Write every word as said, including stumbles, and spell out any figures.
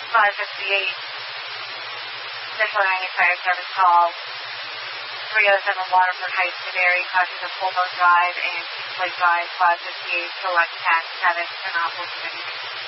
five fifty-eight, Central ninety-five service call, three oh seven Waterford Heights, Newberry, crossing the Full Boat Drive and Kingsway Drive, five fifty-eight, select tax seven, Annapolis, Michigan.